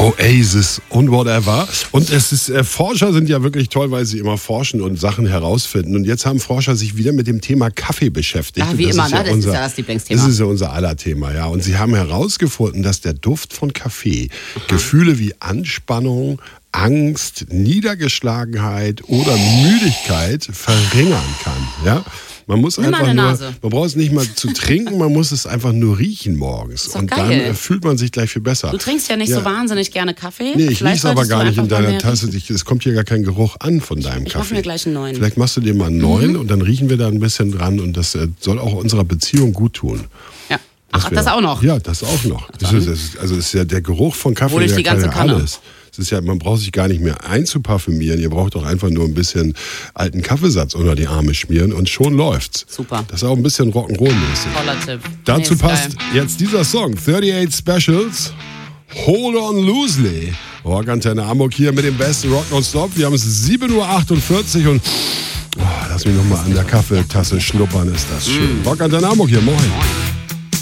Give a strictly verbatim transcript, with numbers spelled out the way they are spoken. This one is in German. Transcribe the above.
Oasis und whatever. Und es ist, äh, Forscher sind ja wirklich toll, weil sie immer forschen und Sachen herausfinden. Und jetzt haben Forscher sich wieder mit dem Thema Kaffee beschäftigt. Ja, wie das immer, ist ne? ja Das unser, ist ja das Lieblingsthema. Das ist ja unser aller Thema, ja. Und sie haben herausgefunden, dass der Duft von Kaffee Aha. Gefühle wie Anspannung, Angst, Niedergeschlagenheit oder Müdigkeit verringern kann, ja. Man muss Nimm einfach mal eine nur, Nase. man braucht es nicht mal zu trinken, man muss es einfach nur riechen morgens. Ist doch und geil. dann fühlt man sich gleich viel besser. Du trinkst ja nicht Ja. so wahnsinnig gerne Kaffee. Nee, ich Vielleicht riech's aber solltest du gar nicht in einfach mal deiner mehr Tasse. riechen. Ich, es kommt hier gar kein Geruch an von deinem Ich Kaffee. mach mir gleich einen neuen. Vielleicht machst du dir mal einen neuen und dann riechen wir da ein bisschen dran und das äh, soll auch unserer Beziehung gut tun. Ja. Ach, wär- das auch noch? Ja, das auch noch. Das dann. ist, das ist, also es ist ja der Geruch von Kaffee, Hol ich der die kann ganze ja Kanne. alles. Es ist ja, man braucht sich gar nicht mehr einzuparfümieren. Ihr braucht doch einfach nur ein bisschen alten Kaffeesatz unter die Arme schmieren und schon läuft's. Super. Das ist auch ein bisschen Rock'n'Roll-mäßig. Toller Tipp. Dazu Nee, ist passt geil. jetzt dieser Song, thirty-eight Specials, Hold On Loosely. Rockantenne Amok hier mit dem besten Rock Non-Stop. Wir haben es sieben Uhr achtundvierzig und oh, lass mich nochmal an der Kaffeetasse schnuppern, ist das schön. Mm. Rockantenne Amok hier, moin. Moin.